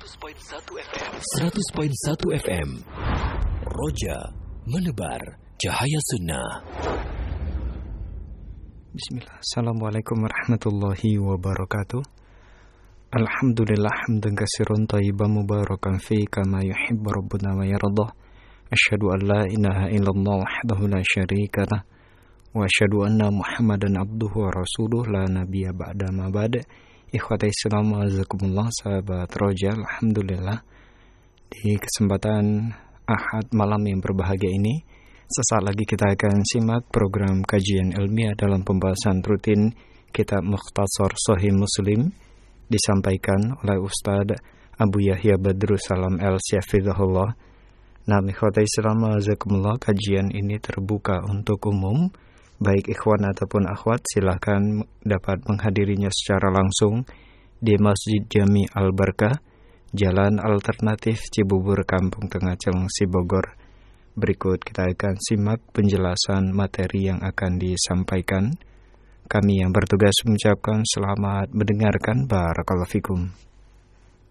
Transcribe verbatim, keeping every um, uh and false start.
seratus koma satu F M. Roja menebar cahaya sunnah. Bismillah. Assalamualaikum warahmatullahi wabarakatuh. Alhamdulillah hamdan katsiran thayyiban mubarakan fi kama yuhibbu rabbuna wa yardah. Asyhadu an la ilaha illallah wahdahu la syarika lah wa asyhadu anna Muhammadan abduhu wa rasuluh la nabiyya ba'da ma ba'da. Ikhwatai Islam wajazakumullah, sahabat Roja. Alhamdulillah, di kesempatan Ahad malam yang berbahagia ini, sesaat lagi kita akan simak program kajian ilmiah dalam pembahasan rutin kitab Mukhtasar Shahih Muslim, disampaikan oleh Ustaz Abu Yahya Badrussalam El-Syafidhahullah. Nah, ikhwatai Islam wajazakumullah, kajian ini terbuka untuk umum. Baik ikhwan ataupun akhwat, silahkan dapat menghadirinya secara langsung di Masjid Jami Al-Barkah, Jalan Alternatif Cibubur, Kampung Tengah, Cilengsi, Bogor. Berikut kita akan simak penjelasan materi yang akan disampaikan. Kami yang bertugas mengucapkan selamat mendengarkan. Barakallahu fikum.